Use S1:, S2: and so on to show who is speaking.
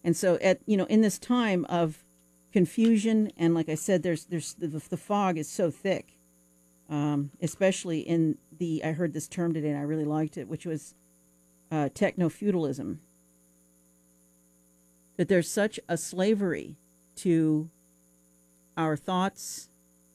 S1: And so in this time of confusion, and like I said, the fog is so thick, especially in I heard this term today and I really liked it, which was techno-feudalism. That there's such a slavery to our thoughts,